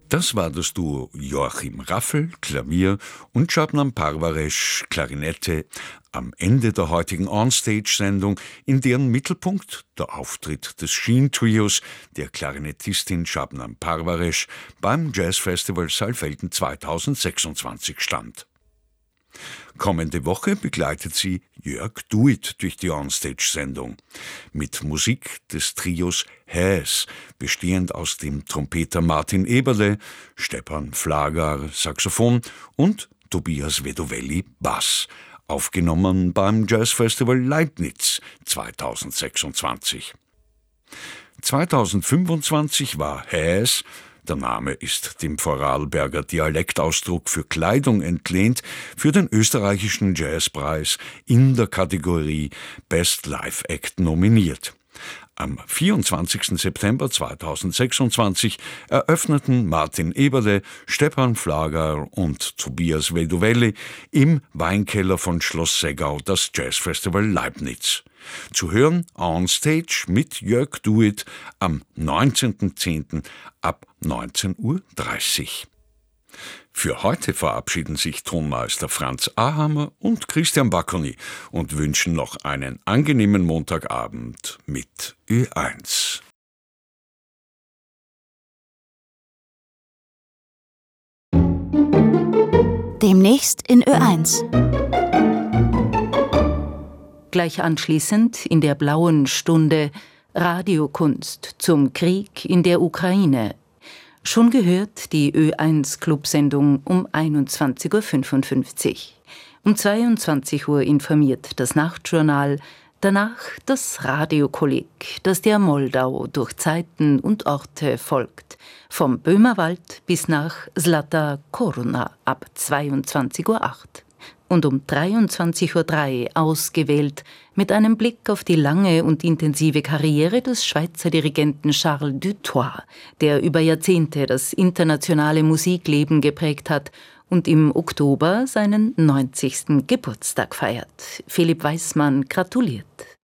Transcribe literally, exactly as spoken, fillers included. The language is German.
Das war das Duo Joachim Raffel, Klavier, und Şebnem Parvareş, Klarinette, am Ende der heutigen Onstage-Sendung, in deren Mittelpunkt der Auftritt des Sheen-Trios der Klarinettistin Şebnem Parvareş beim Jazzfestival Saalfelden zweitausendsechsundzwanzig stand. Kommende Woche begleitet sie Jörg Duit durch die Onstage-Sendung mit Musik des Trios Häs, bestehend aus dem Trompeter Martin Eberle, Stepan Flagar Saxophon und Tobias Vedovelli Bass, aufgenommen beim Jazzfestival Leibniz zweitausendsechsundzwanzig. zweitausendfünfundzwanzig war Häs, der Name ist dem Vorarlberger Dialektausdruck für Kleidung entlehnt, für den österreichischen Jazzpreis in der Kategorie Best Live Act nominiert. Am vierundzwanzigsten September zweitausendsechsundzwanzig eröffneten Martin Eberle, Stepan Flagar und Tobias Vedovelli im Weinkeller von Schloss Seggau das Jazzfestival Leibniz. Zu hören Onstage mit Jörg Duit am neunzehnten zehnten ab neunzehn Uhr dreißig. Für heute verabschieden sich Tonmeister Franz Ahammer und Christian Bacconi und wünschen noch einen angenehmen Montagabend mit Ö eins. Demnächst in Ö eins. Gleich anschließend in der blauen Stunde Radiokunst zum Krieg in der Ukraine. Schon gehört die Ö eins Clubsendung um einundzwanzig Uhr fünfundfünfzig. Um zweiundzwanzig Uhr informiert das Nachtjournal, danach das Radiokolleg, das der Moldau durch Zeiten und Orte folgt. Vom Böhmerwald bis nach Zlata Koruna ab zweiundzwanzig Uhr acht. Und um dreiundzwanzig Uhr drei ausgewählt mit einem Blick auf die lange und intensive Karriere des Schweizer Dirigenten Charles Dutoit, der über Jahrzehnte das internationale Musikleben geprägt hat und im Oktober seinen neunzigsten Geburtstag feiert. Philipp Weissmann gratuliert.